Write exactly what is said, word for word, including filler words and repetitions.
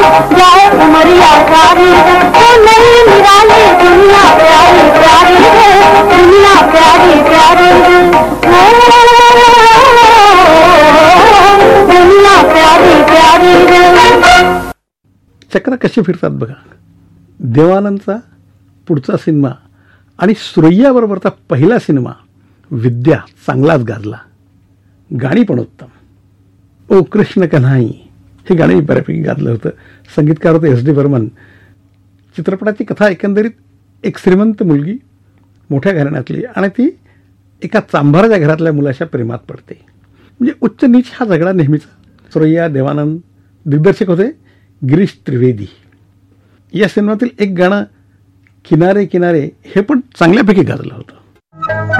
जाए उमरिया सारी तो नहीं निराली दुनिया प्यारी प्यारी है दुनिया प्यारी प्यारी है दुनिया प्यारी प्यारी है. चक्र कशी फिरतात बघा. देवानंदचा पुढचा सिनेमा आणि सुरैयाबरोबरचा पहिला सिनेमा विद्या चांगलाच गाजला. गाणी पण उत्तम. ओ कृष्ण कन्हाई हे गाणं बऱ्यापैकी गाजलं होतं. संगीतकार होते एस डी बर्मन. चित्रपटाची कथा एकंदरीत एक श्रीमंत मुलगी मोठ्या घराण्यातली आणि ती एका चांभाराच्या घरातल्या मुलाच्या प्रेमात पडते. म्हणजे उच्च नीच हा झगडा नेहमीचा. सुरैया, देवानंद, दिग्दर्शक होते गिरीश त्रिवेदी. या सिनेमातील एक गाणं किनारे किनारे हे पण चांगल्यापैकी गाजलं होतं.